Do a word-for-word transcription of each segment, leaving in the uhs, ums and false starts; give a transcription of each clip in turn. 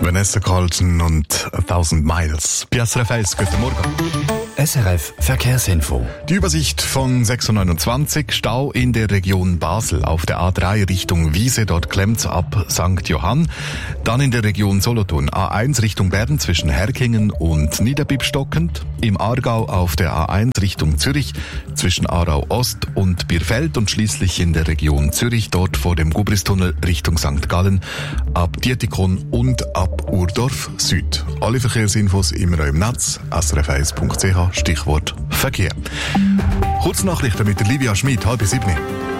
Vanessa Carlton und A Thousand Miles. Bei S R F eins, guten Morgen. S R F Verkehrsinfo. Die Übersicht von sechs Uhr neunundzwanzig. Stau in der Region Basel auf der A drei Richtung Wiese. Dort klemmt's ab Sankt Johann. Dann in der Region Solothurn A eins Richtung Bern zwischen Herkingen und Niederbipp stockend. Im Aargau auf der A eins Richtung Zürich zwischen Aarau Ost und Bierfeld. Und schließlich in der Region Zürich dort vor dem Gubristunnel Richtung Sankt Gallen ab Dietikon und ab Urdorf Süd. Alle Verkehrsinfos immer im Netz s r f eins punkt c h. Stichwort Verkehr. Kurznachrichten mit der Livia Schmid, halb sieben.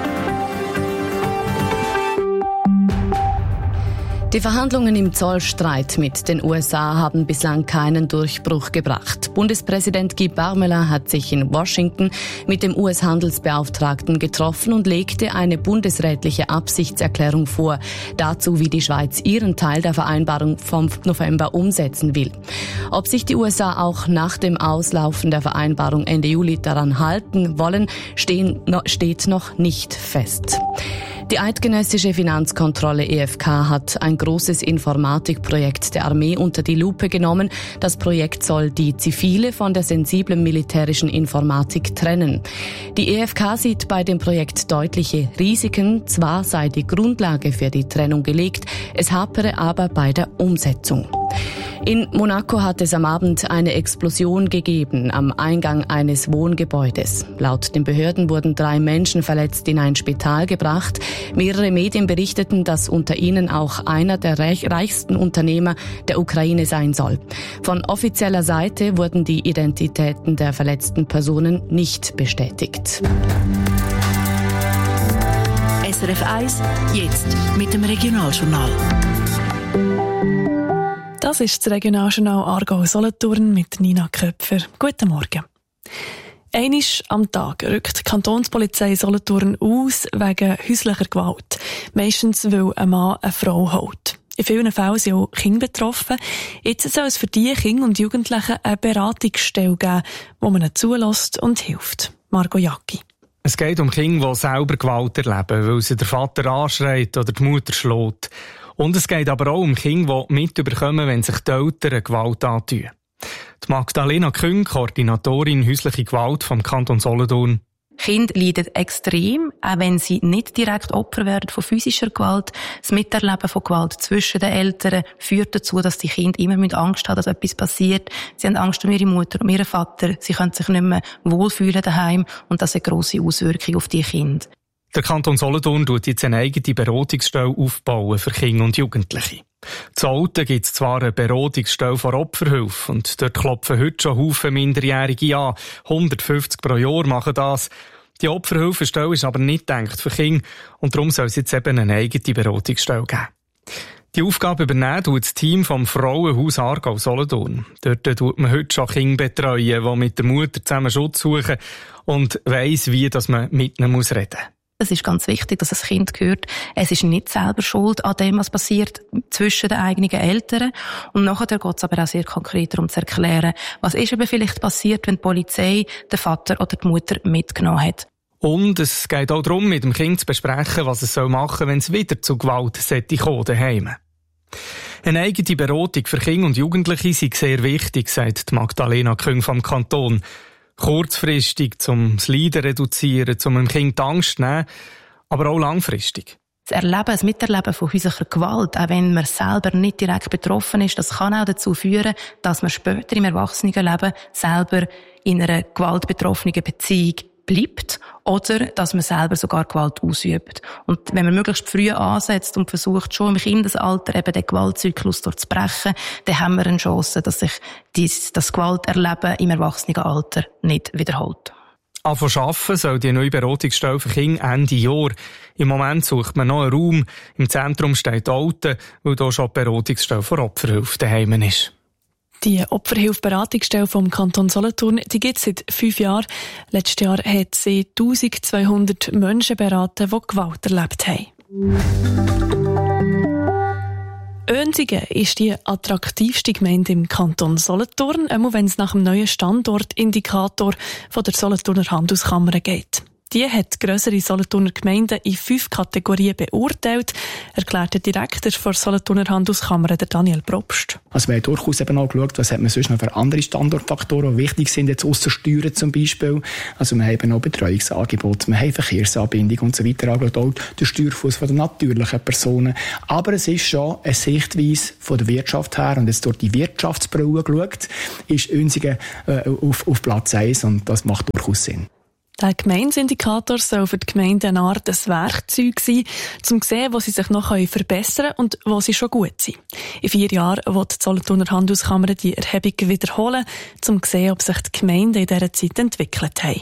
Die Verhandlungen im Zollstreit mit den U S A haben bislang keinen Durchbruch gebracht. Bundespräsident Guy Parmelin hat sich in Washington mit dem U S-Handelsbeauftragten getroffen und legte eine bundesrätliche Absichtserklärung vor, dazu wie die Schweiz ihren Teil der Vereinbarung vom November umsetzen will. Ob sich die U S A auch nach dem Auslaufen der Vereinbarung Ende Juli daran halten wollen, stehen, steht noch nicht fest. Die eidgenössische Finanzkontrolle E F K hat ein großes Informatikprojekt der Armee unter die Lupe genommen. Das Projekt soll die zivile von der sensiblen militärischen Informatik trennen. Die E F K sieht bei dem Projekt deutliche Risiken. Zwar sei die Grundlage für die Trennung gelegt, es hapere aber bei der Umsetzung. In Monaco hat es am Abend eine Explosion gegeben am Eingang eines Wohngebäudes. Laut den Behörden wurden drei Menschen verletzt in ein Spital gebracht. Mehrere Medien berichteten, dass unter ihnen auch einer der reichsten Unternehmer der Ukraine sein soll. Von offizieller Seite wurden die Identitäten der verletzten Personen nicht bestätigt. S R F eins, jetzt mit dem Regionaljournal. Das ist das Regionaljournal Aargau-Solothurn mit Nina Köpfer. Guten Morgen. Einmal am Tag rückt die Kantonspolizei Solothurn aus wegen häuslicher Gewalt. Meistens, weil ein Mann eine Frau hält. In vielen Fällen sind auch Kinder betroffen. Jetzt soll es für diese Kinder und Jugendlichen eine Beratungsstelle geben, wo man ihnen zulässt und hilft. Margot Jacki. Es geht um Kinder, die selber Gewalt erleben, weil sie der Vater anschreit oder die Mutter schlägt. Und es geht aber auch um Kinder, die mitbekommen, wenn sich die Eltern Gewalt antun. Die Magdalena Küng, Koordinatorin häusliche Gewalt vom Kanton Solothurn. Kinder leiden extrem, auch wenn sie nicht direkt Opfer werden von physischer Gewalt. Das Miterleben von Gewalt zwischen den Eltern führt dazu, dass die Kinder immer mit Angst haben, dass etwas passiert. Sie haben Angst um ihre Mutter, um ihren Vater. Sie können sich nicht mehr wohlfühlen daheim und das hat grosse Auswirkungen auf die Kinder. Der Kanton Solothurn tut jetzt eine eigene Beratungsstelle aufbauen für Kinder und Jugendliche. Zu Olten gibt es zwar eine Beratungsstelle für Opferhilfe und dort klopfen heute schon Haufen Minderjährige an. hundertfünfzig pro Jahr machen das. Die Opferhilfestelle ist aber nicht gedacht für Kinder und darum soll es jetzt eben eine eigene Beratungsstelle geben. Die Aufgabe übernehmen tut das Team vom Frauenhaus Aargau-Solothurn. Dort tut man heute schon Kinder betreuen, die mit der Mutter zusammen Schutz suchen und weiss, wie dass man mit ihnen reden muss. Es ist ganz wichtig, dass das Kind hört, es ist nicht selber schuld an dem, was passiert zwischen den eigenen Eltern. Und nachher geht es aber auch sehr konkret darum zu erklären, was ist eben vielleicht passiert, wenn die Polizei den Vater oder die Mutter mitgenommen hat. Und es geht auch darum, mit dem Kind zu besprechen, was es machen soll, wenn es wieder zu Gewalt kommen daheim. Eine eigene Beratung für Kinder und Jugendliche sei sehr wichtig, sagt Magdalena Küng vom Kanton. Kurzfristig, um das Leiden zu reduzieren, um dem Kind die Angst zu nehmen, aber auch langfristig. Das Erleben, das Miterleben von häuslicher Gewalt, auch wenn man selber nicht direkt betroffen ist, das kann auch dazu führen, dass man später im Erwachsenenleben selber in einer gewaltbetroffenen Beziehung bleibt oder dass man selber sogar Gewalt ausübt. Und wenn man möglichst früh ansetzt und versucht, schon im Kindesalter eben den Gewaltzyklus durchzubrechen, dann haben wir eine Chance, dass sich dies, das Gewalterleben im Erwachsenenalter nicht wiederholt. Anfangen arbeiten soll die neue Beratungsstelle für Kinder Ende Jahr. Im Moment sucht man noch einen Raum. Im Zentrum steht Olten, weil hier schon die Beratungsstelle für Opferhilfe daheim ist. Die Opferhilfe-Beratungsstelle vom Kanton Solothurn, die gibt es seit fünf Jahren. Letztes Jahr hat sie eintausendzweihundert Menschen beraten, die Gewalt erlebt haben. Oensingen ist die attraktivste Gemeinde im Kanton Solothurn, auch wenn es nach dem neuen Standortindikator von der Solothurner Handelskammer geht. Die hat grössere Solothurner Gemeinden in fünf Kategorien beurteilt, erklärt der Direktor der Solothurner Handelskammer, der Daniel Probst. Also wir haben durchaus eben auch geschaut, was hat man sonst noch für andere Standortfaktoren, die wichtig sind, jetzt ausser Steuern zum Beispiel. Also wir haben auch Betreuungsangebote, wir haben Verkehrsanbindung und so weiter, aber auch der Steuerfuss von den natürlichen Personen. Aber es ist schon eine Sichtweise von der Wirtschaft her, und jetzt durch die Wirtschaftsbrille geschaut, ist Unsingen äh, auf, auf Platz eins, und das macht durchaus Sinn. Der Gemeindeindikator soll für die Gemeinde eine Art des Werkzeug sein, um zu sehen, wo sie sich noch verbessern können und wo sie schon gut sind. In vier Jahren wird die Solothurner Handelskammer die Erhebung wiederholen, um zu sehen, ob sich die Gemeinden in dieser Zeit entwickelt haben.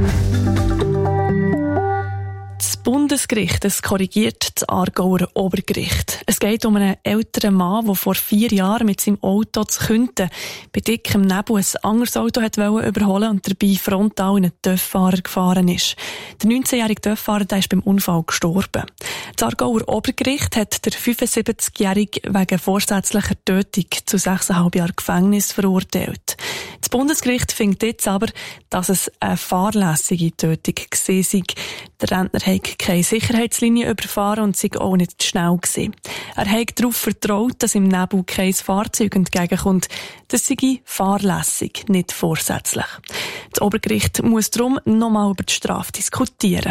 Das Bundesgericht es korrigiert das Aargauer Obergericht. Es geht um einen älteren Mann, der vor vier Jahren mit seinem Auto zu Künten bei dickem Nebel ein anderes Auto hat überholen und dabei frontal in einen TÜV-Fahrer gefahren ist. Der neunzehnjährige TÜV-Fahrer der ist beim Unfall gestorben. Das Aargauer Obergericht hat der fünfundsiebzigjährige wegen vorsätzlicher Tötung zu sechseinhalb Jahren Gefängnis verurteilt. Das Bundesgericht findet jetzt aber, dass es eine fahrlässige Tötung gewesen sei. Der Rentner hat keine Sicherheitslinie überfahren und sei auch nicht schnell gewesen. Er hat darauf vertraut, dass im Nebel kein Fahrzeug entgegenkommt. Das sei fahrlässig, nicht vorsätzlich. Das Obergericht muss darum nochmal über die Strafe diskutieren.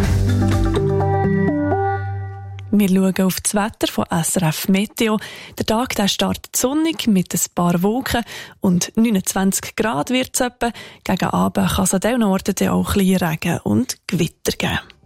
Wir schauen auf das Wetter von S R F Meteo. Der Tag der startet sonnig mit ein paar Wolken und neunundzwanzig Grad wird es etwa. Gegen Abend kann es an diesen Orten auch ein bisschen Regen und Gewitter geben.